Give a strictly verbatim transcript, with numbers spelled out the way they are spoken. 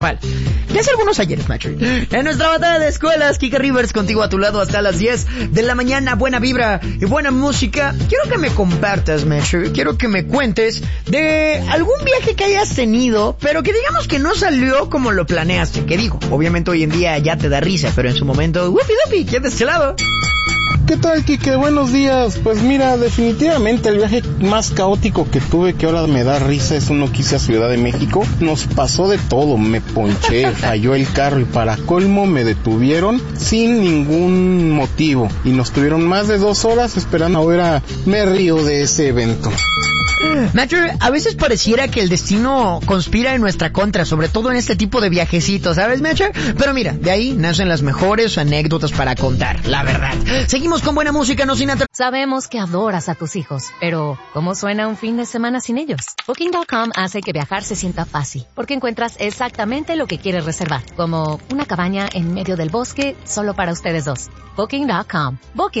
Ya hace algunos ayeres, macho. En nuestra batalla de escuelas, Kike Rivers contigo a tu lado hasta las diez de la mañana. Buena vibra y buena música. Quiero que me compartas, macho. Quiero que me cuentes de algún viaje que hayas tenido, pero que digamos que no salió como lo planeaste. Que digo, obviamente hoy en día ya te da risa, pero en su momento, ¡wupi dupi! ¿Quién de este lado? ¿Qué tal, Kike? Buenos días. Pues mira, definitivamente el viaje más caótico que tuve, que ahora me da risa, es uno que hice a Ciudad de México. Nos pasó de todo, me ponché, falló el carro y para colmo me detuvieron sin ningún motivo. Y nos tuvieron más de dos horas esperando. Ahora me río de ese evento. Macho, a veces pareciera que el destino conspira en nuestra contra, sobre todo en este tipo de viajecitos, ¿sabes, Macho? Pero mira, de ahí nacen las mejores anécdotas para contar, la verdad. Seguimos con buena música, no sin atrás. Sabemos que adoras a tus hijos, pero ¿cómo suena un fin de semana sin ellos? Booking punto com hace que viajar se sienta fácil, porque encuentras exactamente lo que quieres reservar, como una cabaña en medio del bosque solo para ustedes dos. Booking punto com. Booking.